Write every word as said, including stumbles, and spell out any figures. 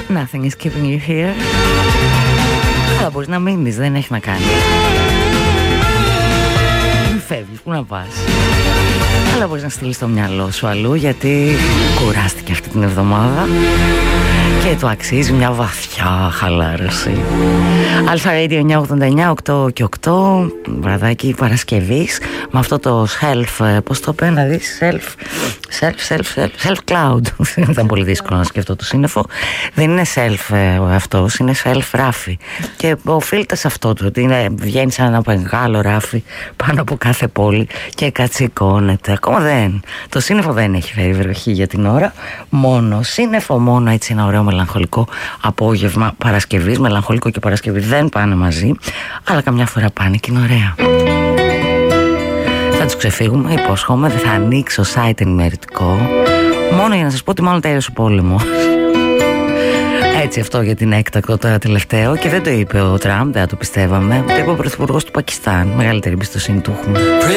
Nothing is keeping you here. Αλλά μπορείς να μείνεις, δεν έχει να κάνει. Μην φεύγεις, πού να πας. Αλλά μπορείς να στείλεις το μυαλό σου αλλού, γιατί κουράστηκε αυτή την εβδομάδα και του αξίζει μια βαθιά χαλάρωση. Αλφα Radio εννιακόσια ογδόντα εννιά, οκτώ και οκτώ, βραδάκι Παρασκευής, με αυτό το self, πώς το πέρα να δεις, self, self, self, self, self cloud. Δεν ήταν πολύ δύσκολο να σκεφτώ το σύννεφο. Δεν είναι self αυτός, είναι self ράφι. Και οφείλεται σε αυτό του, ότι είναι, βγαίνει σαν ένα μεγάλο ράφι πάνω από κάθε πόλη και κατσικώνεται. Ακόμα δεν, το σύννεφο δεν έχει φέρει βροχή για την ώρα. Μόνο σύννεφο, μόνο έτσι ένα ωραίο μελαγχολικό απόγευμα Παρασκευής. Μελαγχολικό και Παρασκευή δεν πάνε μαζί, αλλά καμιά φορά πάνε και είναι ωραία. Θα τους ξεφύγουμε, υπόσχομαι, δεν θα ανοίξω site ενημερωτικό, μόνο για να σας πω ότι μάλλον τέλειωσε ο πόλεμος. Έτσι, αυτό για την έκτακτο τώρα τελευταίο. Και δεν το είπε ο Τραμπ, δεν το πιστεύαμε. Το είπε ο πρωθυπουργός του Πακιστάν. Μεγαλύτερη εμπιστοσύνη του έχουμε.